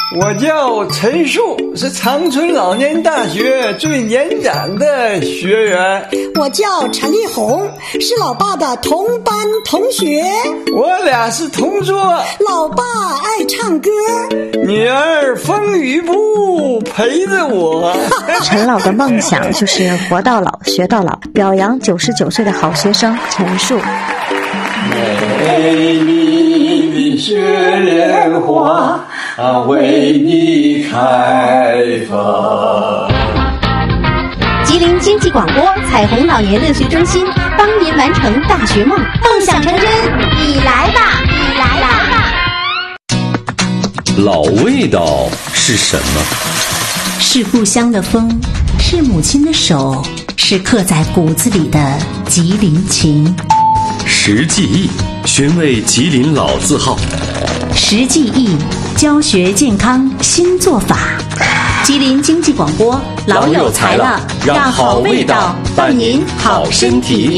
我叫陈树，是长春老年大学最年长的学员。 我叫陈丽红，是老爸的同班同学。 我俩是同桌。 老爸爱唱歌， 女儿风雨不陪着我。 陈老的梦想就是活到老学到老，表扬99岁的好学生陈树。 美丽的雪莲花为你开放。 吉林经济广播彩虹老年乐学中心帮您完成大学梦，梦想成真，你来吧，你来吧。 老味道是什么？ 是故乡的风，是母亲的手，是刻在骨子里的吉林情。 识记忆，寻味吉林老字号。 识记忆，教学健康新做法。吉林经济广播，老有才了，让好味道伴您好身体。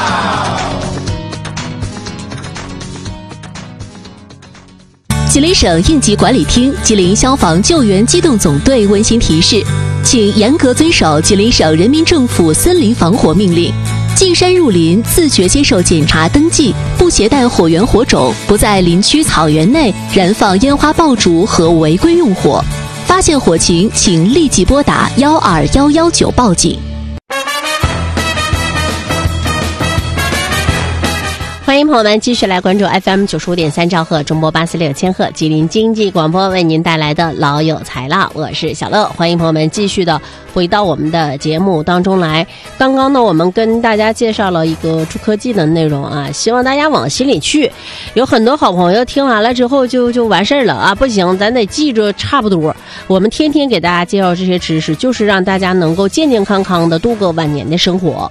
吉林省应急管理厅、吉林消防救援机动总队温馨提示，请严格遵守吉林省人民政府森林防火命令。进山入林，自觉接受检查登记，不携带火源火种，不在林区草原内燃放烟花爆竹和违规用火。发现火情，请立即拨打12119报警。欢迎朋友们继续来关注 FM 95.3兆赫中波86千赫吉林经济广播为您带来的老有才了，我是小乐。欢迎朋友们继续的回到我们的节目当中来。刚刚呢，我们跟大家介绍了一个助科技的内容啊，希望大家往心里去。有很多好朋友听完了之后就完事儿了啊，不行，咱得记着差不多。我们天天给大家介绍这些知识，就是让大家能够健健康康的度过晚年的生活。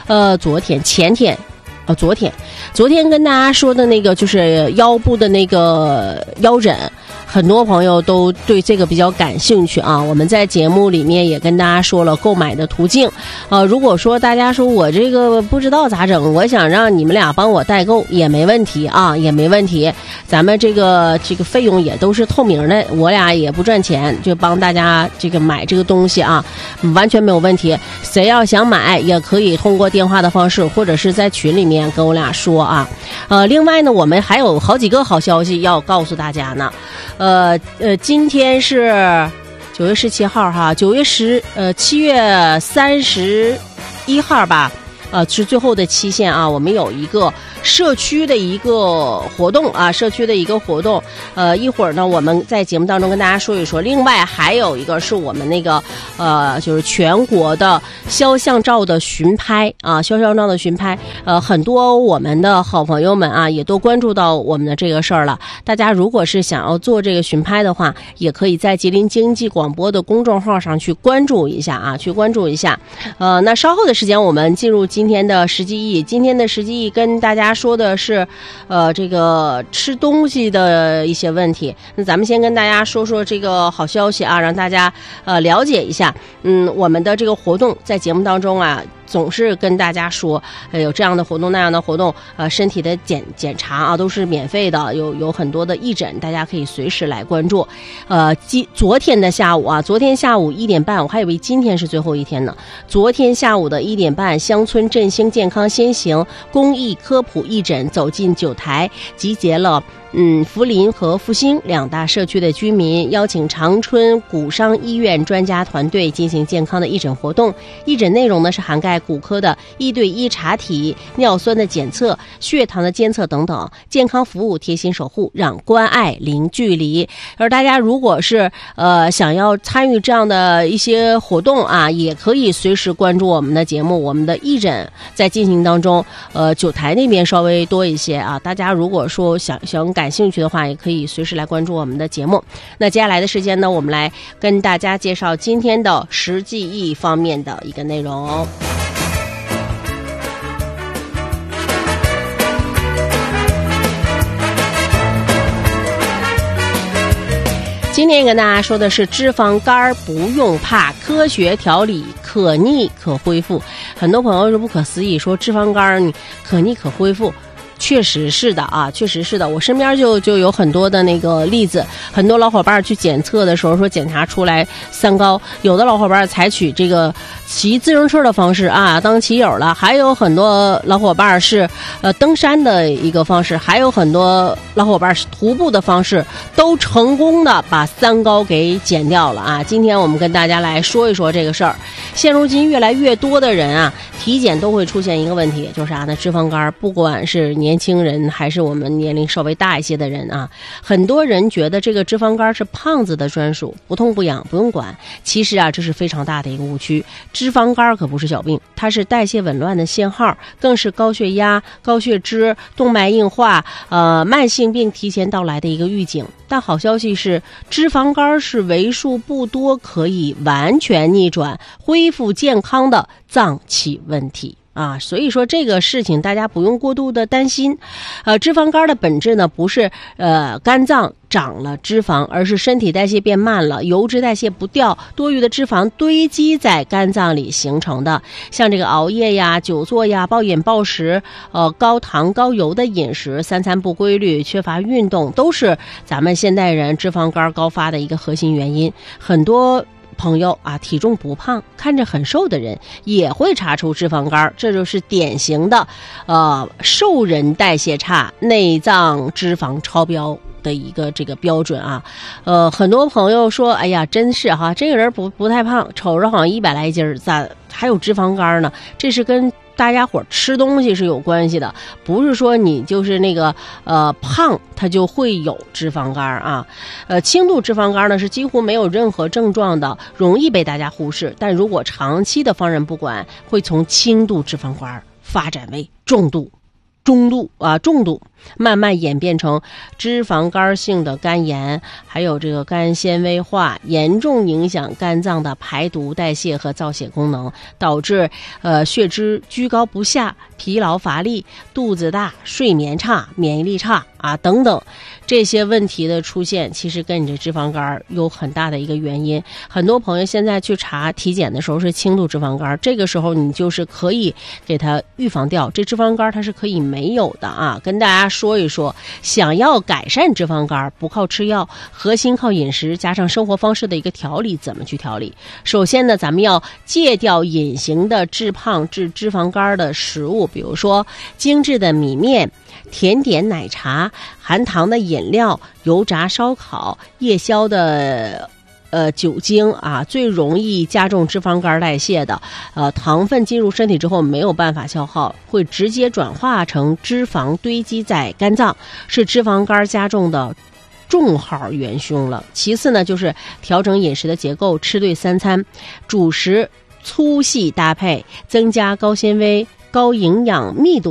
昨天跟大家说的那个就是腰部的那个腰枕，很多朋友都对这个比较感兴趣啊。我们在节目里面也跟大家说了购买的途径。如果说大家说我这个不知道咋整，我想让你们俩帮我代购也没问题啊，也没问题。咱们这个费用也都是透明的，我俩也不赚钱，就帮大家这个买这个东西啊，完全没有问题。谁要想买也可以通过电话的方式，或者是在群里面跟我俩说啊。另外呢，我们还有好几个好消息要告诉大家呢。今天是9月17号哈，7月31号吧，是最后的期限啊。我们有一个社区的一个活动啊，一会儿呢我们在节目当中跟大家说一说。另外还有一个是我们那个就是全国的肖像照的巡拍啊，很多我们的好朋友们啊也都关注到我们的这个事儿了。大家如果是想要做这个巡拍的话，也可以在吉林经济广播的公众号上去关注一下啊，那稍后的时间我们进入今天的实际意义。今天的实际意义跟大家说的是这个吃东西的一些问题。那咱们先跟大家说说这个好消息啊，让大家了解一下。我们的这个活动在节目当中啊，总是跟大家说有这样的活动那样的活动，身体的检查啊都是免费的，有很多的义诊，大家可以随时来关注。昨天下午1点半，我还以为今天是最后一天呢。昨天下午的1点半，乡村振兴健康先行公益科普义诊走进九台，集结了福林和复兴两大社区的居民，邀请长春骨伤医院专家团队进行健康的义诊活动。义诊内容呢是涵盖骨科的1对1查体、尿酸的检测、血糖的监测等等，健康服务贴心守护，让关爱零距离。而大家如果是想要参与这样的一些活动啊，也可以随时关注我们的节目，我们的义诊在进行当中。九台那边稍微多一些啊，大家如果说想感兴趣的话，也可以随时来关注我们的节目。那接下来的时间呢，我们来跟大家介绍今天的实际意义方面的一个内容。今天跟大家说的是脂肪肝不用怕，科学调理，可逆可恢复。很多朋友说不可思议，说脂肪肝你可逆可恢复， 确实是的啊，确实是的，我身边就有很多的那个例子，很多老伙伴去检测的时候说检查出来三高，有的老伙伴采取这个骑自行车的方式啊，当骑友了，还有很多老伙伴是登山的一个方式，还有很多老伙伴是徒步的方式，都成功的把三高给减掉了啊。今天我们跟大家来说一说这个事儿。现如今越来越多的人啊，体检都会出现一个问题，就是啥呢？脂肪肝，不管是年轻人还是我们年龄稍微大一些的人啊，很多人觉得这个脂肪肝是胖子的专属，不痛不痒，不用管。其实啊，这是非常大的一个误区。脂肪肝可不是小病，它是代谢紊乱的信号，更是高血压、高血脂、动脉硬化、慢性病提前到来的一个预警。但好消息是，脂肪肝是为数不多可以完全逆转、恢复健康的脏器问题。啊，所以说这个事情大家不用过度的担心。脂肪肝的本质呢，不是肝脏长了脂肪，而是身体代谢变慢了，油脂代谢不掉，多余的脂肪堆积在肝脏里形成的。像这个熬夜呀、久坐呀、暴饮暴食、高糖高油的饮食、三餐不规律、缺乏运动，都是咱们现代人脂肪肝高发的一个核心原因。很多朋友啊，体重不胖，看着很瘦的人也会查出脂肪肝，这就是典型的瘦人代谢差、内脏脂肪超标的一个这个标准啊。很多朋友说，哎呀，真是哈，这个人不太胖，瞅着好像100来斤，咋还有脂肪肝呢？这是跟大家伙吃东西是有关系的，不是说你就是那个胖它就会有脂肪肝啊。轻度脂肪肝呢是几乎没有任何症状的，容易被大家忽视，但如果长期的放任不管，会从轻度脂肪肝发展为重度，慢慢演变成脂肪肝性的肝炎，还有这个肝纤维化，严重影响肝脏的排毒、代谢和造血功能，导致血脂居高不下、疲劳乏力、肚子大、睡眠差、免疫力差啊等等。这些问题的出现，其实跟你这脂肪肝有很大的一个原因。很多朋友现在去查体检的时候是轻度脂肪肝，这个时候你就是可以给它预防掉，这脂肪肝它是可以没有的啊。跟大家说一说，想要改善脂肪肝，不靠吃药，核心靠饮食加上生活方式的一个调理。怎么去调理？首先呢，咱们要戒掉隐形的致胖致脂肪肝的食物，比如说精致的米面、甜点、奶茶、含糖的饮料、油炸烧烤、夜宵的酒精啊，最容易加重脂肪肝代谢的。糖分进入身体之后没有办法消耗，会直接转化成脂肪堆积在肝脏，是脂肪肝加重的重号元凶了。其次呢，就是调整饮食的结构，吃对三餐，主食粗细搭配，增加高纤维、高营养密度